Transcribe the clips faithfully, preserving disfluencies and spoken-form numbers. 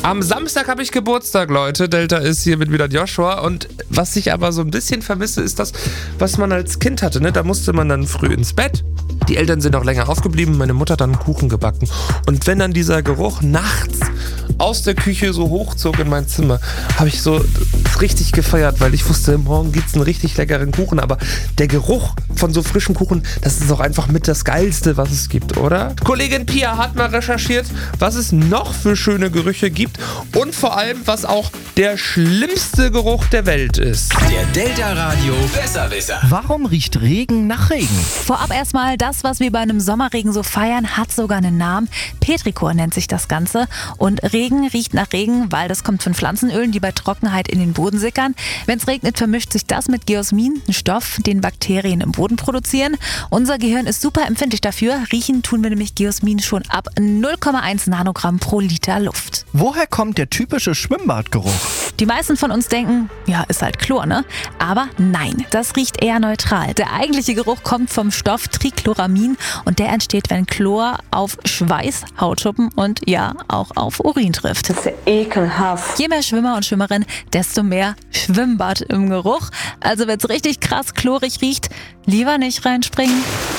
Am Samstag habe ich Geburtstag, Leute. Delta ist hier mit wieder Joshua. Und was ich aber so ein bisschen vermisse, ist das, was man als Kind hatte. Ne? Da musste man dann früh ins Bett. Die Eltern sind auch länger aufgeblieben. Meine Mutter hat dann einen Kuchen gebacken. Und wenn dann dieser Geruch nachts aus der Küche so hochzog in mein Zimmer, habe ich so richtig gefeiert, weil ich wusste, morgen gibt es einen richtig leckeren Kuchen. Aber der Geruch von so frischem Kuchen, das ist auch einfach mit das Geilste, was es gibt, oder? Kollegin Pia hat mal recherchiert, was es noch für schöne Gerüche gibt und vor allem, was auch der schlimmste Geruch der Welt ist. Der Delta Radio Besserwisser. Warum riecht Regen nach Regen? Vorab erstmal, das, was wir bei einem Sommerregen so feiern, hat sogar einen Namen. Petrichor nennt sich das Ganze. Und Regen riecht nach Regen, weil das kommt von Pflanzenölen, die bei Trockenheit in den Boden sickern. Wenn es regnet, vermischt sich das mit Geosmin, einem Stoff, den Bakterien im Boden produzieren. Unser Gehirn ist super empfindlich dafür. Riechen tun wir nämlich Geosmin schon ab null Komma eins Nanogramm pro Liter Luft. Woher kommt der typische Schwimmbadgeruch? Die meisten von uns denken, ja, ist halt Chlor, ne? Aber nein, das riecht eher neutral. Der eigentliche Geruch kommt vom Stoff Trichloramin und der entsteht, wenn Chlor auf Schweiß, Hautschuppen und ja, auch auf Urin trifft. Das ist ja ekelhaft. Je mehr Schwimmer und Schwimmerinnen, desto mehr Schwimmbad im Geruch. Also wenn es richtig krass chlorig riecht, lieber nicht reinspringen.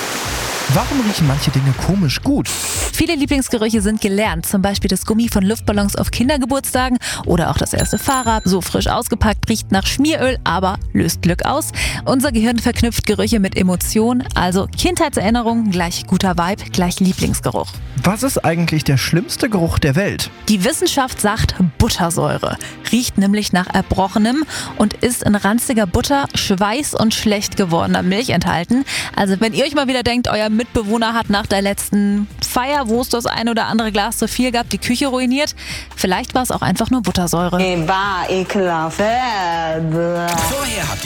Warum riechen manche Dinge komisch gut? Viele Lieblingsgerüche sind gelernt, zum Beispiel das Gummi von Luftballons auf Kindergeburtstagen oder auch das erste Fahrrad, so frisch ausgepackt, riecht nach Schmieröl, aber löst Glück aus. Unser Gehirn verknüpft Gerüche mit Emotionen, also Kindheitserinnerungen gleich guter Vibe, gleich Lieblingsgeruch. Was ist eigentlich der schlimmste Geruch der Welt? Die Wissenschaft sagt Buttersäure, riecht nämlich nach Erbrochenem und ist in ranziger Butter, Schweiß und schlecht gewordener Milch enthalten. Also wenn ihr euch mal wieder denkt, euer Mitbewohner hat nach der letzten Feier, wo es das ein oder andere Glas zu viel gab, die Küche ruiniert, vielleicht war es auch einfach nur Buttersäure. Ey, bah, ekelhaft. Vorher habt